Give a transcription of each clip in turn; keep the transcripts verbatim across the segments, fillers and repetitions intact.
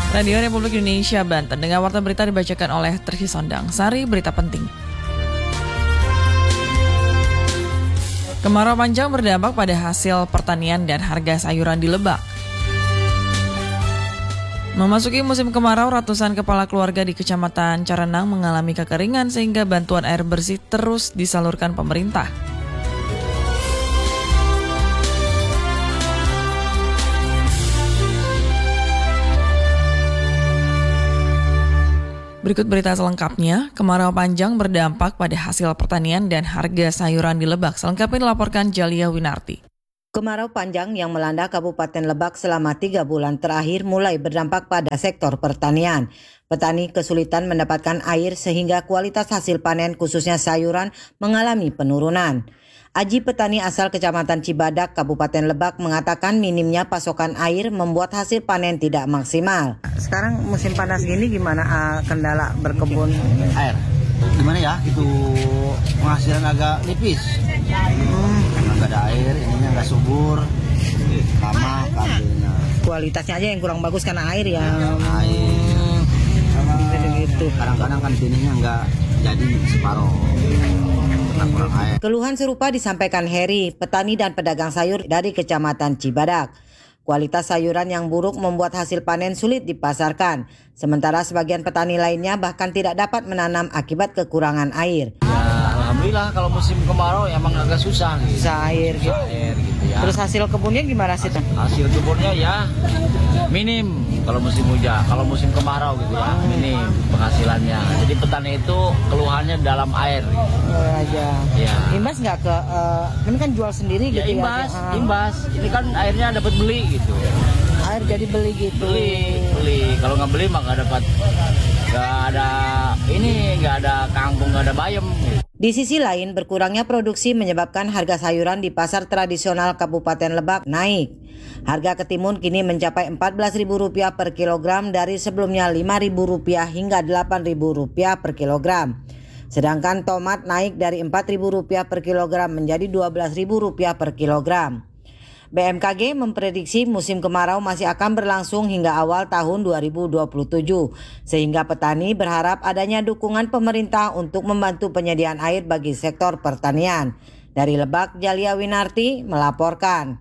Radio Republik Indonesia Banten dengan warta berita dibacakan oleh Trisy Sondang. Sari berita penting. Kemarau panjang berdampak pada hasil pertanian dan harga sayuran di Lebak. Memasuki musim kemarau, ratusan kepala keluarga di Kecamatan Carenang mengalami kekeringan sehingga bantuan air bersih terus disalurkan pemerintah. Berikut berita selengkapnya. Kemarau panjang berdampak pada hasil pertanian dan harga sayuran di Lebak. Selengkapnya dilaporkan Jalia Winarti. Kemarau panjang yang melanda Kabupaten Lebak selama tiga bulan terakhir mulai berdampak pada sektor pertanian. Petani kesulitan mendapatkan air sehingga kualitas hasil panen khususnya sayuran mengalami penurunan. Aji, petani asal Kecamatan Cibadak, Kabupaten Lebak, mengatakan minimnya pasokan air membuat hasil panen tidak maksimal. Sekarang musim panas gini gimana uh, kendala berkebun? Air. Gimana ya, itu penghasilan agak nipis. Hmm. Karena nggak ada air, ininya nggak subur, lama kabelnya. Kualitasnya aja yang kurang bagus karena air ya. Air. Hmm. Gitu. Kadang-kadang kan benihnya nggak jadi separuh. Keluhan serupa disampaikan Heri, petani dan pedagang sayur dari Kecamatan Cibadak. Kualitas sayuran yang buruk membuat hasil panen sulit dipasarkan. Sementara sebagian petani lainnya bahkan tidak dapat menanam akibat kekurangan air. Ya, alhamdulillah kalau musim kemarau emang agak susah. Gitu. Susah air, gitu. Susah air gitu ya. Terus hasil kebunnya gimana sih? Hasil, hasil kebunnya ya minim kalau musim hujan, kalau musim kemarau gitu ya, minim penghasilannya. Jadi petani itu keluhannya dalam air. Gitu. Oh, aja. Ya. Imbas nggak ke, uh, ini kan jual sendiri ya, gitu imbas, ya? Imbas, ini kan airnya dapat beli gitu. Air jadi beli gitu. Beli, beli. Kalau nggak beli mah nggak dapat, nggak ada ini, nggak ada kangkung, nggak ada bayam. Gitu. Di sisi lain, berkurangnya produksi menyebabkan harga sayuran di pasar tradisional Kabupaten Lebak naik. Harga ketimun kini mencapai empat belas ribu rupiah per kilogram dari sebelumnya lima ribu rupiah hingga delapan ribu rupiah per kilogram. Sedangkan tomat naik dari empat ribu rupiah per kilogram menjadi dua belas ribu rupiah per kilogram. B M K G memprediksi musim kemarau masih akan berlangsung hingga awal tahun dua ribu dua puluh tujuh, sehingga petani berharap adanya dukungan pemerintah untuk membantu penyediaan air bagi sektor pertanian. Dari Lebak, Jalia Winarti melaporkan.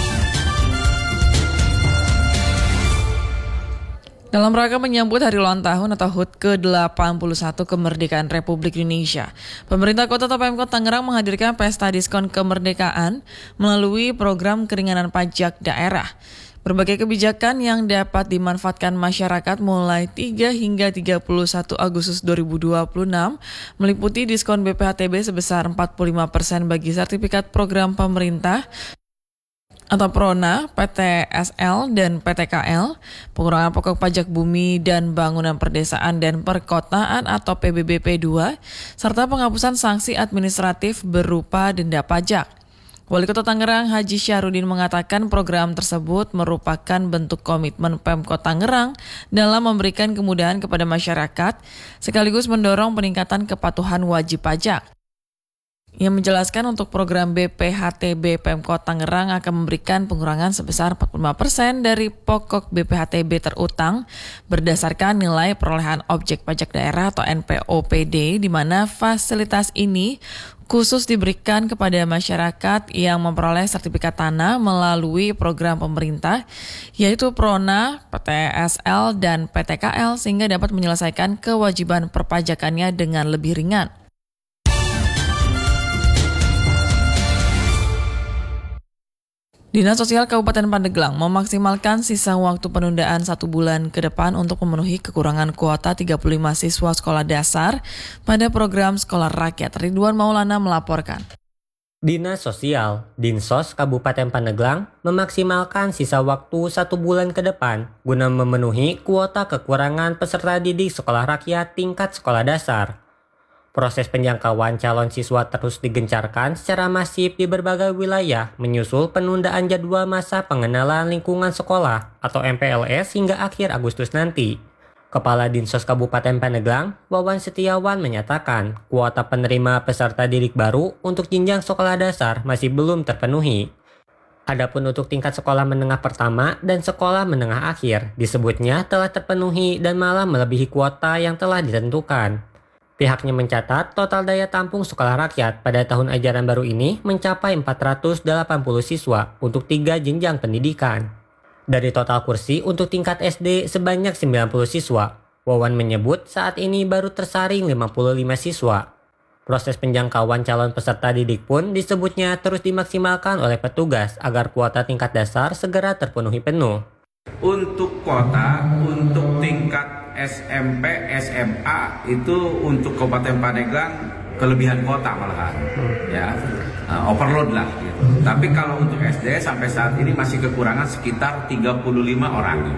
Dalam rangka menyambut Hari Ulang Tahun atau H U T ke delapan puluh satu Kemerdekaan Republik Indonesia, pemerintah Kota atau Pemkot Tangerang menghadirkan pesta diskon kemerdekaan melalui program keringanan pajak daerah. Berbagai kebijakan yang dapat dimanfaatkan masyarakat mulai tiga hingga tiga puluh satu Agustus dua ribu dua puluh enam meliputi diskon B P H T B sebesar empat puluh lima persen bagi sertifikat program pemerintah atau PRONA, P T S L, dan P T K L, pengurangan pokok pajak bumi dan bangunan perdesaan dan perkotaan atau P B B P dua, serta penghapusan sanksi administratif berupa denda pajak. Wali Kota Tangerang Haji Syahrudin mengatakan program tersebut merupakan bentuk komitmen Pemkot Tangerang dalam memberikan kemudahan kepada masyarakat, sekaligus mendorong peningkatan kepatuhan wajib pajak. Ia menjelaskan untuk program B P H T B Pemkot Tangerang akan memberikan pengurangan sebesar empat puluh lima persen dari pokok B P H T B terutang berdasarkan nilai perolehan objek pajak daerah atau N P O P D, di mana fasilitas ini khusus diberikan kepada masyarakat yang memperoleh sertifikat tanah melalui program pemerintah, yaitu PRONA, P T S L, dan P T K L, sehingga dapat menyelesaikan kewajiban perpajakannya dengan lebih ringan. Dinas Sosial Kabupaten Pandeglang memaksimalkan sisa waktu penundaan satu bulan ke depan untuk memenuhi kekurangan kuota tiga puluh lima siswa sekolah dasar pada program Sekolah Rakyat. Ridwan Maulana melaporkan. Dinas Sosial, Dinsos Kabupaten Pandeglang memaksimalkan sisa waktu satu bulan ke depan guna memenuhi kuota kekurangan peserta didik sekolah rakyat tingkat sekolah dasar. Proses penjangkauan calon siswa terus digencarkan secara masif di berbagai wilayah menyusul penundaan jadwal masa pengenalan lingkungan sekolah atau M P L S hingga akhir Agustus nanti. Kepala Dinsos Kabupaten Pandeglang, Wawan Setiawan menyatakan kuota penerima peserta didik baru untuk jenjang sekolah dasar masih belum terpenuhi. Adapun untuk tingkat sekolah menengah pertama dan sekolah menengah akhir disebutnya telah terpenuhi dan malah melebihi kuota yang telah ditentukan. Pihaknya mencatat total daya tampung sekolah rakyat pada tahun ajaran baru ini mencapai empat ratus delapan puluh siswa untuk tiga jenjang pendidikan. Dari total kursi untuk tingkat S D sebanyak sembilan puluh siswa, Wawan menyebut saat ini baru tersaring lima puluh lima siswa. Proses penjangkauan calon peserta didik pun disebutnya terus dimaksimalkan oleh petugas agar kuota tingkat dasar segera terpenuhi penuh. Untuk kuota, untuk tingkat S M P, S M A itu untuk Kabupaten Pandeglang kelebihan kuota malahan, ya uh, overload lah. Gitu. Tapi kalau untuk S D sampai saat ini masih kekurangan sekitar tiga puluh lima orang.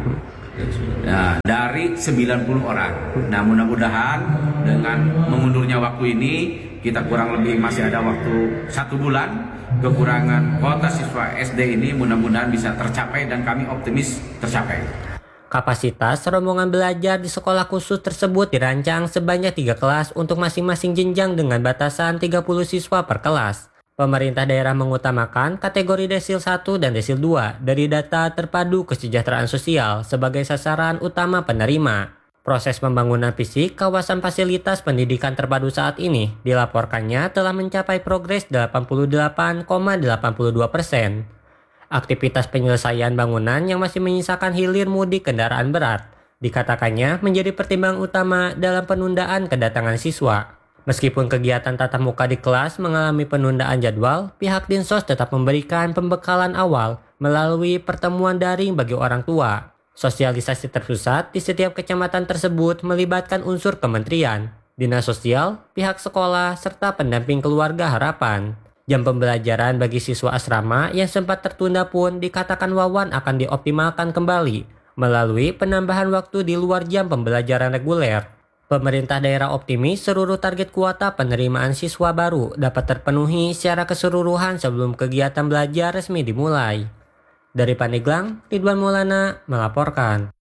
Nah, dari sembilan puluh orang. Nah, mudah-mudahan dengan mengundurnya waktu ini kita kurang lebih masih ada waktu satu bulan. Kekurangan kuota siswa S D ini mudah-mudahan bisa tercapai dan kami optimis tercapai. Kapasitas rombongan belajar di sekolah khusus tersebut dirancang sebanyak tiga kelas untuk masing-masing jenjang dengan batasan tiga puluh siswa per kelas. Pemerintah daerah mengutamakan kategori desil satu dan desil dua dari data terpadu kesejahteraan sosial sebagai sasaran utama penerima. Proses pembangunan fisik kawasan fasilitas pendidikan terpadu saat ini dilaporkannya telah mencapai progres delapan puluh delapan koma delapan dua persen. Aktivitas penyelesaian bangunan yang masih menyisakan hilir mudik kendaraan berat dikatakannya menjadi pertimbangan utama dalam penundaan kedatangan siswa. Meskipun kegiatan tatap muka di kelas mengalami penundaan jadwal, pihak Dinsos tetap memberikan pembekalan awal melalui pertemuan daring bagi orang tua. Sosialisasi terpusat di setiap kecamatan tersebut melibatkan unsur kementerian, dinas sosial, pihak sekolah, serta pendamping keluarga harapan. Jam pembelajaran bagi siswa asrama yang sempat tertunda pun dikatakan Wawan akan dioptimalkan kembali melalui penambahan waktu di luar jam pembelajaran reguler. Pemerintah daerah optimis seluruh target kuota penerimaan siswa baru dapat terpenuhi secara keseluruhan sebelum kegiatan belajar resmi dimulai. Dari Pandeglang, Ridwan Maulana melaporkan.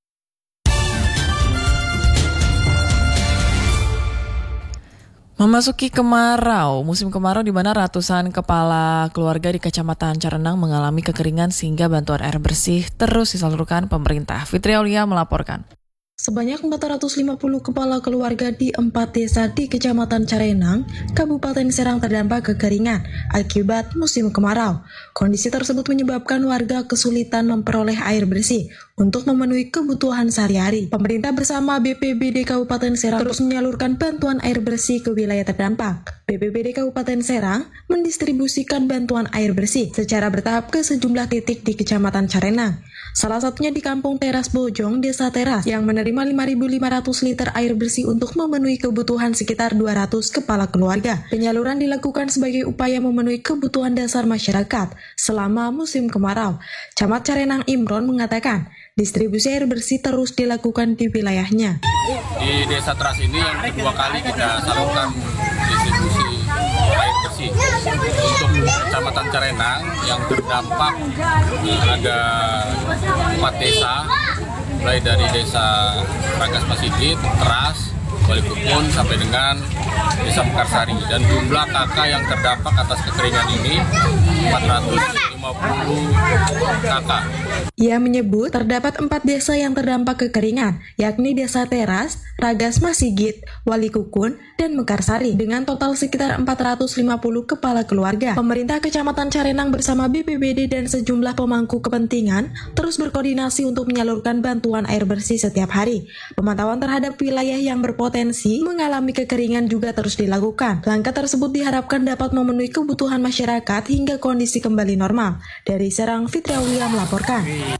Memasuki kemarau, musim kemarau di mana ratusan kepala keluarga di Kecamatan Carenang mengalami kekeringan sehingga bantuan air bersih terus disalurkan pemerintah. Fitri Aulia melaporkan. Sebanyak empat ratus lima puluh kepala keluarga di empat desa di Kecamatan Carenang, Kabupaten Serang terdampak kekeringan akibat musim kemarau. Kondisi tersebut menyebabkan warga kesulitan memperoleh air bersih untuk memenuhi kebutuhan sehari-hari. Pemerintah bersama B P B D Kabupaten Serang terus menyalurkan bantuan air bersih ke wilayah terdampak. B P B D Kabupaten Serang mendistribusikan bantuan air bersih secara bertahap ke sejumlah titik di Kecamatan Carenang. Salah satunya di Kampung Teras Bojong, Desa Teras, yang menerima lima ribu lima ratus liter air bersih untuk memenuhi kebutuhan sekitar dua ratus kepala keluarga. Penyaluran dilakukan sebagai upaya memenuhi kebutuhan dasar masyarakat selama musim kemarau. Camat Carenang Imron mengatakan, distribusi air bersih terus dilakukan di wilayahnya. Di Desa Teras ini yang kedua kali kita salurkan distribusi air bersih untuk Kecamatan Carenang yang terdampak ada empat desa, mulai dari Desa Ragas Pasigit, Teras, Balikukun sampai dengan Desa Mekarsari, dan jumlah kakak yang terdampak atas kekeringan ini empat ratus lima puluh kakak. Ia menyebut terdapat empat desa yang terdampak kekeringan, yakni Desa Teras, Ragas Masigit, Walikukun, dan Mekarsari, dengan total sekitar empat ratus lima puluh kepala keluarga. Pemerintah Kecamatan Carenang bersama B P B D dan sejumlah pemangku kepentingan terus berkoordinasi untuk menyalurkan bantuan air bersih setiap hari. Pemantauan terhadap wilayah yang berpotensi mengalami kekeringan juga terus dilakukan. Langkah tersebut diharapkan dapat memenuhi kebutuhan masyarakat hingga kondisi kembali normal. Dari Serang, Fitri Aulia melaporkan.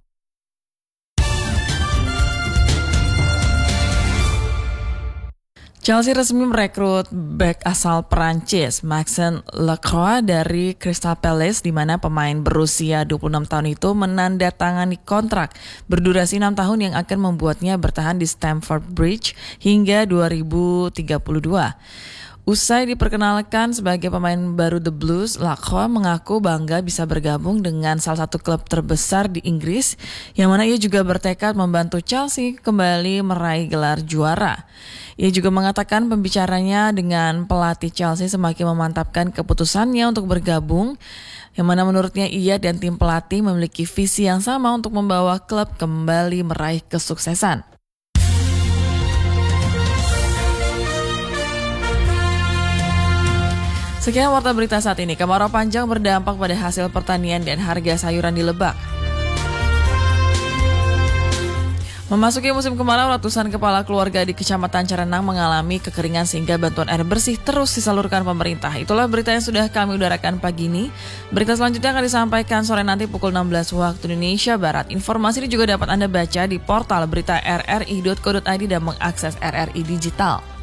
Chelsea resmi merekrut bek asal Perancis, Maxence Lacroix dari Crystal Palace, di mana pemain berusia dua puluh enam tahun itu menandatangani kontrak berdurasi enam tahun yang akan membuatnya bertahan di Stamford Bridge hingga dua ribu tiga puluh dua. Usai diperkenalkan sebagai pemain baru The Blues, Lacroix mengaku bangga bisa bergabung dengan salah satu klub terbesar di Inggris, yang mana ia juga bertekad membantu Chelsea kembali meraih gelar juara. Ia juga mengatakan pembicaranya dengan pelatih Chelsea semakin memantapkan keputusannya untuk bergabung yang mana menurutnya ia dan tim pelatih memiliki visi yang sama untuk membawa klub kembali meraih kesuksesan. Sekian warta berita saat ini. Kemarau panjang berdampak pada hasil pertanian dan harga sayuran di Lebak. Memasuki musim kemarau, ratusan kepala keluarga di Kecamatan Carenang mengalami kekeringan sehingga bantuan air bersih terus disalurkan pemerintah. Itulah berita yang sudah kami udarakan pagi ini. Berita selanjutnya akan disampaikan sore nanti pukul enam belas waktu Indonesia Barat. Informasi ini juga dapat Anda baca di portal berita r r i dot co dot i d dan mengakses R R I Digital.